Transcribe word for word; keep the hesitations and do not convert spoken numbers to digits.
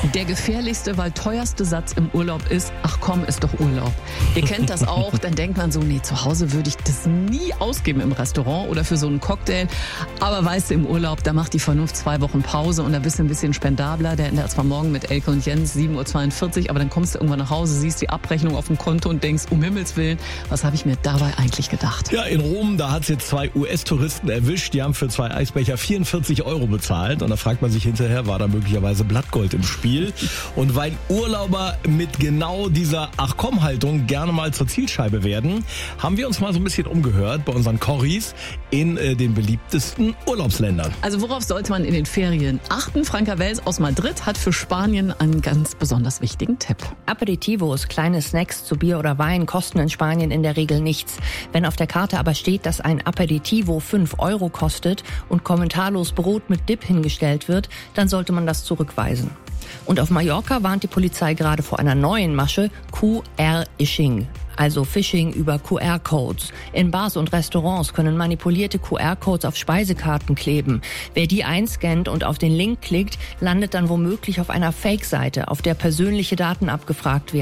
Der gefährlichste, weil teuerste Satz im Urlaub ist, ach komm, ist doch Urlaub. Ihr kennt das auch, dann denkt man so, nee, zu Hause würde ich das nie ausgeben im Restaurant oder für so einen Cocktail. Aber weißt du, im Urlaub, da macht die Vernunft zwei Wochen Pause und da bist du ein bisschen spendabler. Der endet zwar morgen mit Elke und Jens, sieben Uhr zweiundvierzig, aber dann kommst du irgendwann nach Hause, siehst die Abrechnung auf dem Konto und denkst, um Himmels Willen, was habe ich mir dabei eigentlich gedacht? Ja, in Rom, da hat es jetzt zwei U S-Touristen erwischt, die haben für zwei Eisbecher vierundvierzig Euro bezahlt und da fragt man sich hinterher, war da möglicherweise Blattgold im Spiel? Und weil Urlauber mit genau dieser Ach-komm-Haltung gerne mal zur Zielscheibe werden, haben wir uns mal so ein bisschen umgehört bei unseren Corris in äh, den beliebtesten Urlaubsländern. Also worauf sollte man in den Ferien achten? Franka Wels aus Madrid hat für Spanien einen ganz besonders wichtigen Tipp. Aperitivos, kleine Snacks zu Bier oder Wein, kosten in Spanien in der Regel nichts. Wenn auf der Karte aber steht, dass ein Aperitivo fünf Euro kostet und kommentarlos Brot mit Dip hingestellt wird, dann sollte man das zurückweisen. Und auf Mallorca warnt die Polizei gerade vor einer neuen Masche, Q R-Ishing. Also Phishing über Q R-Codes. In Bars und Restaurants können manipulierte Q R-Codes auf Speisekarten kleben. Wer die einscannt und auf den Link klickt, landet dann womöglich auf einer Fake-Seite, auf der persönliche Daten abgefragt werden.